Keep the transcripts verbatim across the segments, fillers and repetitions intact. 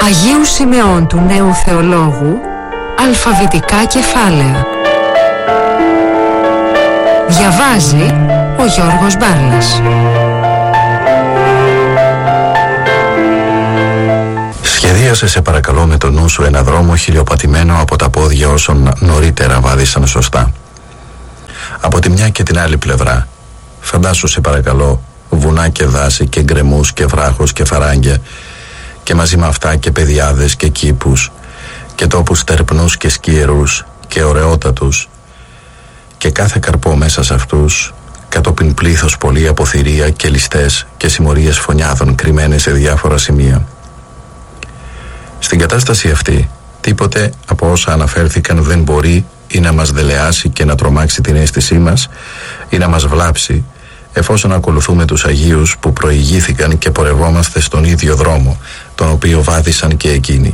Αγίου Σημεών του Νέου Θεολόγου, αλφαβητικά κεφάλαια. Διαβάζει ο Γιώργος Μπάρλας. Σχεδίασε σε παρακαλώ με το νου σου ένα δρόμο χιλιοπατημένο από τα πόδια όσων νωρίτερα βάδισαν σωστά. Από τη μια και την άλλη πλευρά, φαντάσου σε παρακαλώ βουνά και δάση και γκρεμούς και βράχους και φαράγγια, και μαζί με αυτά και πεδιάδες και κήπους και τόπους τερπνούς και σκιερούς και ωραιότατους, και κάθε καρπό μέσα σε αυτούς κατόπιν πλήθος πολύ από θηρία και ληστές και συμμορίες φωνιάδων κρυμμένες σε διάφορα σημεία. Στην κατάσταση αυτή, τίποτε από όσα αναφέρθηκαν δεν μπορεί ή να μας δελεάσει και να τρομάξει την αίσθησή μας ή να μας βλάψει, εφόσον ακολουθούμε τους Αγίους που προηγήθηκαν και πορευόμαστε στον ίδιο δρόμο, τον οποίο βάδισαν και εκείνοι.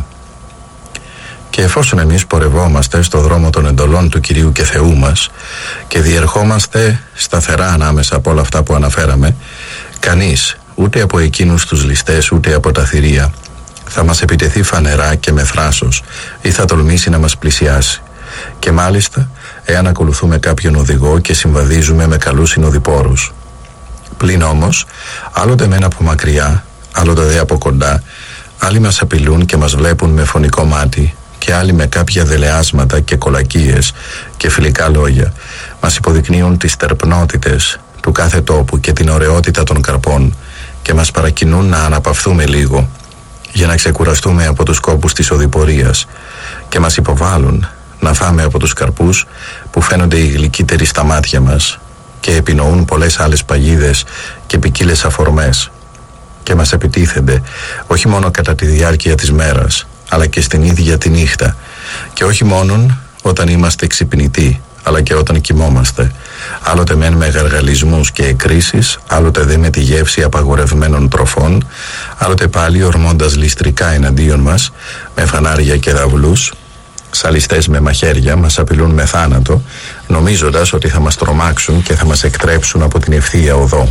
Και εφόσον εμείς πορευόμαστε στο δρόμο των εντολών του Κυρίου και Θεού μας και διερχόμαστε σταθερά ανάμεσα από όλα αυτά που αναφέραμε, κανείς, ούτε από εκείνους τους ληστές ούτε από τα θηρία, θα μας επιτεθεί φανερά και με θράσος ή θα τολμήσει να μας πλησιάσει. Και μάλιστα, εάν ακολουθούμε κάποιον οδηγό και συμβαδίζουμε με καλούς συνοδοιπόρους. Πλην όμως, άλλοτε μεν από μακριά, άλλοτε δε από κοντά, άλλοι μας απειλούν και μας βλέπουν με φωνικό μάτι, και άλλοι με κάποια δελεάσματα και κολακίες και φιλικά λόγια μας υποδεικνύουν τις τερπνότητες του κάθε τόπου και την ωραιότητα των καρπών και μας παρακινούν να αναπαυθούμε λίγο για να ξεκουραστούμε από τους κόπους της οδηπορίας, και μας υποβάλλουν να φάμε από τους καρπούς που φαίνονται οι γλυκύτεροι στα μάτια μας και επινοούν πολλές άλλες παγίδες και ποικίλες αφορμές, και μας επιτίθενται όχι μόνο κατά τη διάρκεια της μέρας αλλά και στην ίδια τη νύχτα, και όχι μόνον όταν είμαστε ξυπνητοί αλλά και όταν κοιμόμαστε, άλλοτε μεν με γαργαλισμούς και εκκρίσεις, άλλοτε δε με τη γεύση απαγορευμένων τροφών, άλλοτε πάλι ορμώντας ληστρικά εναντίον μας με φανάρια και δαυλούς. Σαλιστές με μαχαίρια μας απειλούν με θάνατο, νομίζοντας ότι θα μας τρομάξουν και θα μας εκτρέψουν από την ευθεία οδό.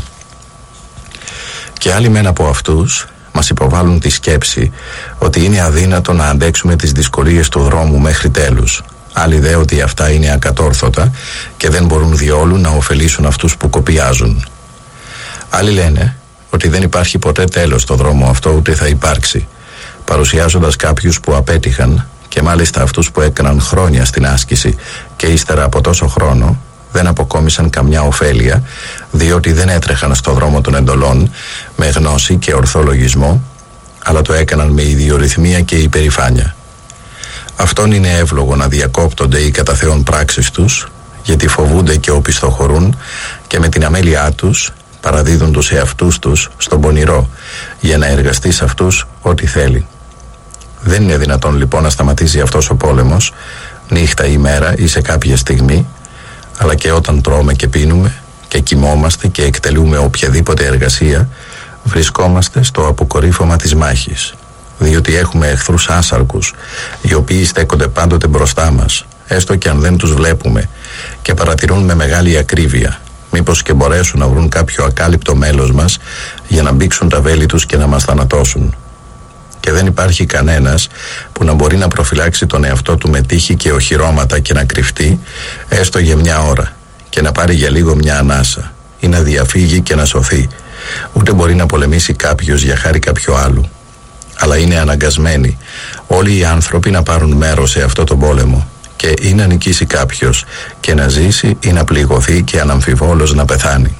Και άλλοι μεν από αυτούς μας υποβάλλουν τη σκέψη ότι είναι αδύνατο να αντέξουμε τις δυσκολίες του δρόμου μέχρι τέλους. Άλλοι δε ότι αυτά είναι ακατόρθωτα και δεν μπορούν διόλου να ωφελήσουν αυτούς που κοπιάζουν. Άλλοι λένε ότι δεν υπάρχει ποτέ τέλος στο δρόμο αυτό, ούτε θα υπάρξει, παρουσιάζοντας κάποιους που απέτυχαν, και μάλιστα αυτούς που έκαναν χρόνια στην άσκηση και ύστερα από τόσο χρόνο δεν αποκόμισαν καμιά ωφέλεια, διότι δεν έτρεχαν στο δρόμο των εντολών με γνώση και ορθολογισμό, αλλά το έκαναν με ιδιορυθμία και υπερηφάνεια. Αυτόν είναι εύλογο να διακόπτονται οι κατά Θεόν πράξεις τους, γιατί φοβούνται και οπισθοχωρούν και με την αμέλειά τους παραδίδουν τους εαυτούς τους στον πονηρό για να εργαστεί σε αυτούς ό,τι θέλει. Δεν είναι δυνατόν λοιπόν να σταματήσει αυτός ο πόλεμος νύχτα ή μέρα ή σε κάποια στιγμή, αλλά και όταν τρώμε και πίνουμε και κοιμόμαστε και εκτελούμε οποιαδήποτε εργασία, βρισκόμαστε στο αποκορύφωμα της μάχης, διότι έχουμε εχθρούς άσαρκους, οι οποίοι στέκονται πάντοτε μπροστά μας, έστω και αν δεν τους βλέπουμε, και παρατηρούν με μεγάλη ακρίβεια, μήπως και μπορέσουν να βρουν κάποιο ακάλυπτο μέλος μας για να μπήξουν τα βέλη τους και να μας θανατώσουν. Και δεν υπάρχει κανένας που να μπορεί να προφυλάξει τον εαυτό του με τύχη και οχυρώματα και να κρυφτεί έστω για μια ώρα και να πάρει για λίγο μια ανάσα ή να διαφύγει και να σωθεί. Ούτε μπορεί να πολεμήσει κάποιος για χάρη κάποιου άλλου, αλλά είναι αναγκασμένοι όλοι οι άνθρωποι να πάρουν μέρος σε αυτό τον πόλεμο, και ή να νικήσει κάποιος και να ζήσει ή να πληγωθεί και αναμφιβόλως να πεθάνει.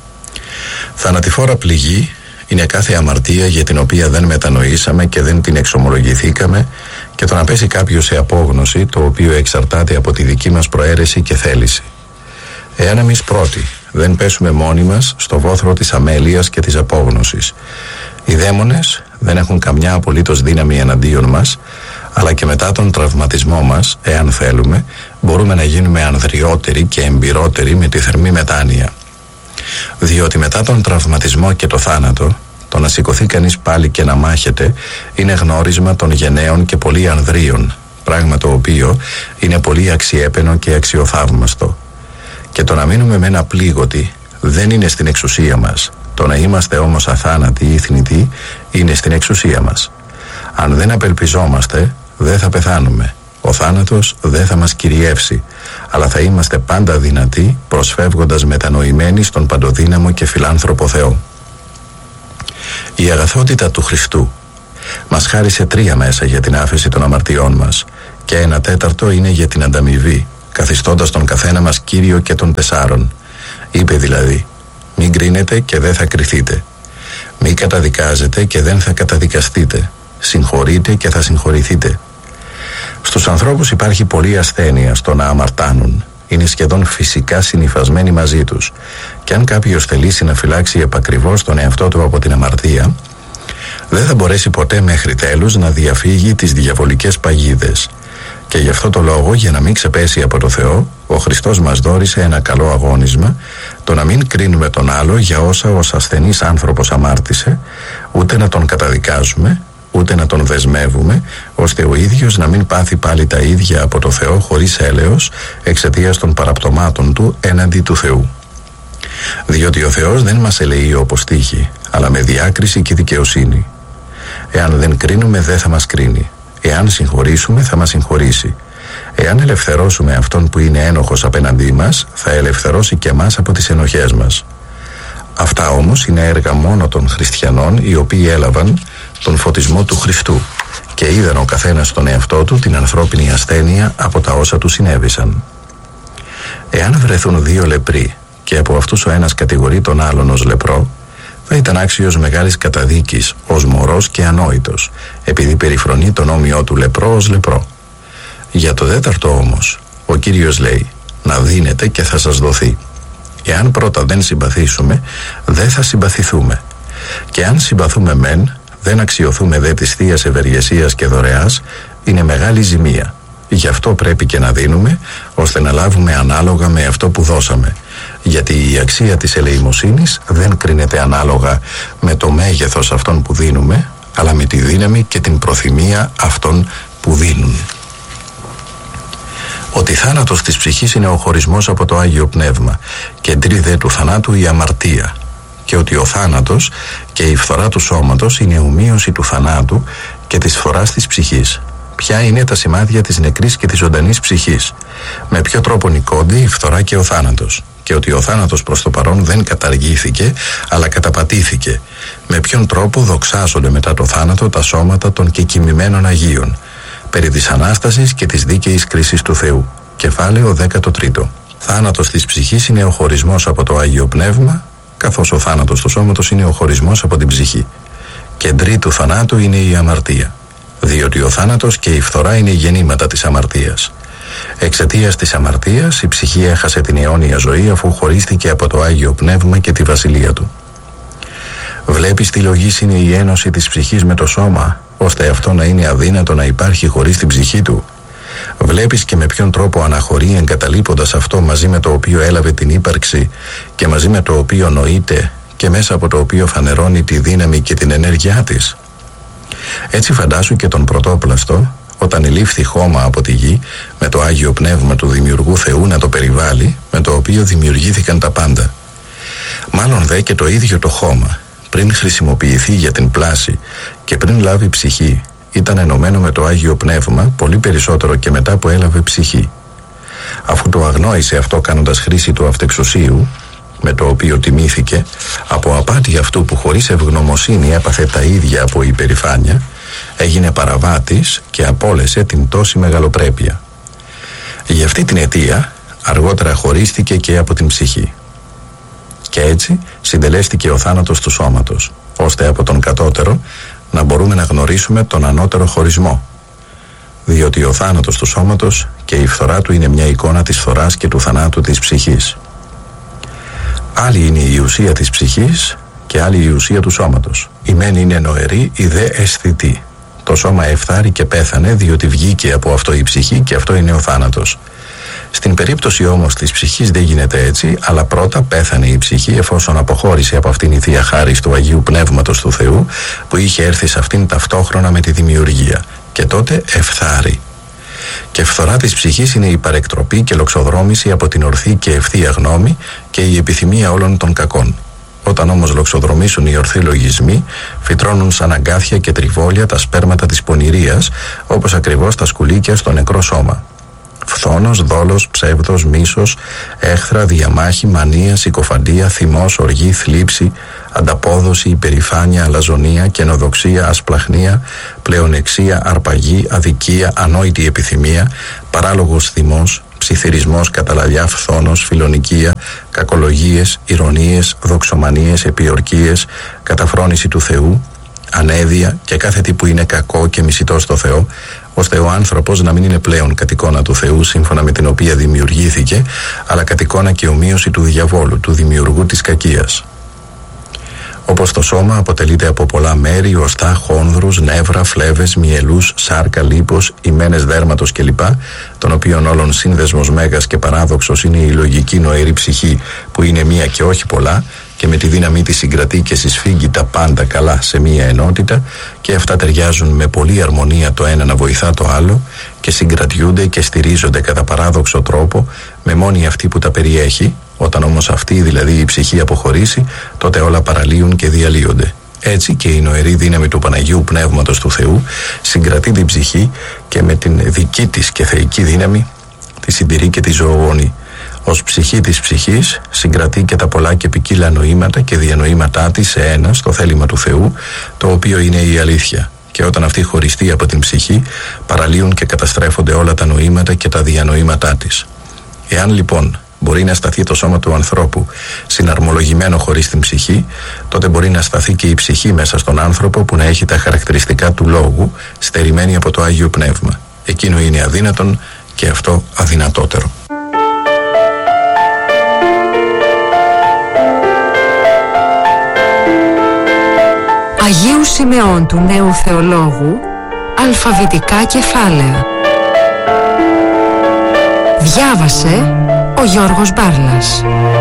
Θανατηφόρα πληγή είναι κάθε αμαρτία για την οποία δεν μετανοήσαμε και δεν την εξομολογηθήκαμε, και το να πέσει κάποιος σε απόγνωση, το οποίο εξαρτάται από τη δική μας προαίρεση και θέληση. Εάν εμείς πρώτοι δεν πέσουμε μόνοι μας στο βόθρο της αμέλειας και της απόγνωσης, οι δαίμονες δεν έχουν καμιά απολύτως δύναμη εναντίον μας, αλλά και μετά τον τραυματισμό μας, εάν θέλουμε, μπορούμε να γίνουμε ανδριότεροι και εμπειρότεροι με τη θερμή μετάνοια. Διότι μετά τον τραυματισμό και το θάνατο, το να σηκωθεί κανείς πάλι και να μάχεται είναι γνώρισμα των γενναίων και πολύ ανδρίων, πράγμα το οποίο είναι πολύ αξιέπαινο και αξιοθαύμαστο. Και το να μείνουμε με ένα πλήγωτη δεν είναι στην εξουσία μας, το να είμαστε όμως αθάνατοι ή θνητοί είναι στην εξουσία μας. Αν δεν απελπιζόμαστε, δεν θα πεθάνουμε. Ο θάνατος δεν θα μας κυριεύσει, αλλά θα είμαστε πάντα δυνατοί, προσφεύγοντας μετανοημένοι στον παντοδύναμο και φιλάνθρωπο Θεό. Η αγαθότητα του Χριστού μας χάρισε τρία μέσα για την άφεση των αμαρτιών μας και ένα τέταρτο είναι για την ανταμοιβή, καθιστώντας τον καθένα μας κύριο και των τεσσάρων. Είπε δηλαδή: μην κρίνετε και δεν θα κριθείτε. Μην καταδικάζετε και δεν θα καταδικαστείτε. Συγχωρείτε και θα συγχωρηθείτε. Στους ανθρώπους υπάρχει πολλή ασθένεια στο να αμαρτάνουν. Είναι σχεδόν φυσικά συνυφασμένοι μαζί τους. Και αν κάποιος θελήσει να φυλάξει επακριβώς τον εαυτό του από την αμαρτία, δεν θα μπορέσει ποτέ μέχρι τέλους να διαφύγει τις διαβολικές παγίδες. Και γι' αυτό το λόγο, για να μην ξεπέσει από το Θεό, ο Χριστός μας δώρισε ένα καλό αγώνισμα, το να μην κρίνουμε τον άλλο για όσα ως ασθενής άνθρωπος αμάρτησε, ούτε να τον καταδικάζουμε, ούτε να τον δεσμεύουμε, ώστε ο ίδιος να μην πάθει πάλι τα ίδια από το Θεό χωρίς έλεος, εξαιτίας των παραπτωμάτων του έναντι του Θεού. Διότι ο Θεός δεν μας ελεεί όπως τύχει, αλλά με διάκριση και δικαιοσύνη. Εάν δεν κρίνουμε, δεν θα μας κρίνει. Εάν συγχωρήσουμε, θα μας συγχωρήσει. Εάν ελευθερώσουμε αυτόν που είναι ένοχος απέναντί μας, θα ελευθερώσει και εμάς από τις ενοχές μας. Αυτά όμως είναι έργα μόνο των χριστιανών, οι οποίοι έλαβαν τον φωτισμό του Χριστού και είδαν ο καθένας στον εαυτό του την ανθρώπινη ασθένεια από τα όσα του συνέβησαν. Εάν βρεθούν δύο λεπροί και από αυτούς ο ένας κατηγορεί τον άλλον ως λεπρό, θα ήταν άξιος μεγάλης καταδίκης, ως μωρός και ανόητος, επειδή περιφρονεί τον όμοιό του λεπρό ως λεπρό. Για το τέταρτο όμως, ο Κύριος λέει: να δίνετε και θα σας δοθεί. Εάν πρώτα δεν συμπαθήσουμε, δεν θα συμπαθηθούμε. Και αν συμπαθούμε μεν, δεν αξιωθούμε δε της θείας ευεργεσίας και δωρεάς, είναι μεγάλη ζημία. Γι' αυτό πρέπει και να δίνουμε, ώστε να λάβουμε ανάλογα με αυτό που δώσαμε. Γιατί η αξία της ελεημοσύνης δεν κρίνεται ανάλογα με το μέγεθος αυτών που δίνουμε, αλλά με τη δύναμη και την προθυμία αυτών που δίνουν. Ότι θάνατος της ψυχής είναι ο χωρισμός από το Άγιο Πνεύμα και τρίδε του θανάτου η αμαρτία, και ότι ο θάνατος και η φθορά του σώματος είναι ομοίωση του θανάτου και της φθοράς της ψυχής. Ποια είναι τα σημάδια της νεκρής και της ζωντανής ψυχής? Με ποιο τρόπο νικώνται η φθορά και ο θάνατος? Και ότι ο θάνατος προς το παρόν δεν καταργήθηκε, αλλά καταπατήθηκε. Με ποιον τρόπο δοξάζονται μετά το θάνατο τα σώματα των κεκοιμημένων Αγίων? Περί της Ανάστασης και της δίκαιης κρίσης του Θεού. Κεφάλαιο δέκατο τρίτο. Θάνατος της ψυχής είναι ο χωρισμός από το Άγιο Πνεύμα, καθώς ο θάνατος του σώματος είναι ο χωρισμός από την ψυχή. Κεντρή του θανάτου είναι η αμαρτία, διότι ο θάνατος και η φθορά είναι γεννήματα της αμαρτίας. Εξαιτίας της αμαρτίας η ψυχή έχασε την αιώνια ζωή, αφού χωρίστηκε από το Άγιο Πνεύμα και τη βασιλεία του. Βλέπεις τι λογής είναι η ένωση της ψυχής με το σώμα, ώστε αυτό να είναι αδύνατο να υπάρχει χωρίς την ψυχή του? Βλέπεις και με ποιον τρόπο αναχωρεί, εγκαταλείποντας αυτό μαζί με το οποίο έλαβε την ύπαρξη και μαζί με το οποίο νοείται και μέσα από το οποίο φανερώνει τη δύναμη και την ενέργειά της. Έτσι φαντάσου και τον πρωτόπλαστο, όταν ελήφθη χώμα από τη γη, με το Άγιο Πνεύμα του Δημιουργού Θεού να το περιβάλλει, με το οποίο δημιουργήθηκαν τα πάντα. Μάλλον δε και το ίδιο το χώμα, πριν χρησιμοποιηθεί για την πλάση και πριν λάβει ψυχή, ήταν ενωμένο με το Άγιο Πνεύμα πολύ περισσότερο και μετά που έλαβε ψυχή. Αφού το αγνόησε αυτό κάνοντας χρήση του αυτεξουσίου, με το οποίο τιμήθηκε, από απάτη αυτού που χωρίς ευγνωμοσύνη έπαθε τα ίδια από υπερηφάνεια, έγινε παραβάτης και απόλεσε την τόση μεγαλοπρέπεια. Γι' αυτή την αιτία αργότερα χωρίστηκε και από την ψυχή. Και έτσι συντελέστηκε ο θάνατος του σώματος, ώστε από τον κατώτερο να μπορούμε να γνωρίσουμε τον ανώτερο χωρισμό. Διότι ο θάνατος του σώματος και η φθορά του είναι μια εικόνα της φθοράς και του θανάτου της ψυχής. Άλλη είναι η ουσία της ψυχής και άλλη η ουσία του σώματος. Η μεν είναι νοερή, η δε αισθητή. Το σώμα εφθάρει και πέθανε, διότι βγήκε από αυτό η ψυχή και αυτό είναι ο θάνατος. Στην περίπτωση όμως της ψυχής δεν γίνεται έτσι, αλλά πρώτα πέθανε η ψυχή εφόσον αποχώρησε από αυτήν η Θεία Χάρις του Αγίου Πνεύματος του Θεού που είχε έρθει σε αυτήν ταυτόχρονα με τη δημιουργία, και τότε εφθάρει. Και φθορά της ψυχής είναι η παρεκτροπή και λοξοδρόμηση από την ορθή και ευθεία γνώμη και η επιθυμία όλων των κακών. Όταν όμως λοξοδρομήσουν οι ορθοί λογισμοί, φυτρώνουν σαν αγκάθια και τριβόλια τα σπέρματα της πονηρίας, όπως ακριβώς τα σκουλίκια στο νεκρό σώμα. Φθόνος, δόλος, ψεύδος, μίσος, έχθρα, διαμάχη, μανία, συκοφαντία, θυμός, οργή, θλίψη, ανταπόδοση, υπερηφάνεια, αλαζονία, καινοδοξία, ασπλαχνία, πλεονεξία, αρπαγή, αδικία, ανόητη επιθυμία, παράλογος θυμός, ψιθυρισμός, καταλαλιά, φθόνος, φιλονικία, κακολογίες, ηρωνίες, δοξομανίες, επιορκίες, καταφρόνηση του Θεού, ανέδεια και κάθε τι που είναι κακό και μισητό στο Θεό, ώστε ο άνθρωπος να μην είναι πλέον κατ' εικόνα του Θεού, σύμφωνα με την οποία δημιουργήθηκε, αλλά κατ' εικόνα και ομοίωση του διαβόλου, του δημιουργού της κακίας. Όπως το σώμα αποτελείται από πολλά μέρη, οστά, χόνδρους, νεύρα, φλέβες, μυελούς, σάρκα, λίπος, ημένες δέρματος κλπ, των οποίων όλων σύνδεσμος μέγας και παράδοξος είναι η λογική νοερή ψυχή, που είναι μία και όχι πολλά, και με τη δύναμή της συγκρατεί και συσφίγγει τα πάντα καλά σε μία ενότητα, και αυτά ταιριάζουν με πολλή αρμονία το ένα να βοηθά το άλλο, και συγκρατιούνται και στηρίζονται κατά παράδοξο τρόπο με μόνη αυτή που τα περιέχει. Όταν όμως αυτή, δηλαδή η ψυχή, αποχωρήσει, τότε όλα παραλύουν και διαλύονται. Έτσι και η νοερή δύναμη του Παναγίου Πνεύματος του Θεού συγκρατεί την ψυχή και με την δική της και θεϊκή δύναμη τη συντηρεί και τη ζωογονεί. Ως ψυχή της ψυχής συγκρατεί και τα πολλά και ποικίλα νοήματα και διανοήματά της σε ένα, στο θέλημα του Θεού, το οποίο είναι η αλήθεια. Και όταν αυτή χωριστεί από την ψυχή, παραλύουν και καταστρέφονται όλα τα νοήματα και τα διανοήματά της. Εάν λοιπόν μπορεί να σταθεί το σώμα του ανθρώπου συναρμολογημένο χωρίς την ψυχή, τότε μπορεί να σταθεί και η ψυχή μέσα στον άνθρωπο, που να έχει τα χαρακτηριστικά του λόγου, στερημένη από το Άγιο Πνεύμα. Εκείνο είναι αδύνατον και αυτό αδυνατότερο. Αγίου Σημεών του Νέου Θεολόγου, αλφαβητικά κεφάλαια. Διάβασε ο Γιώργος Μπάρλας.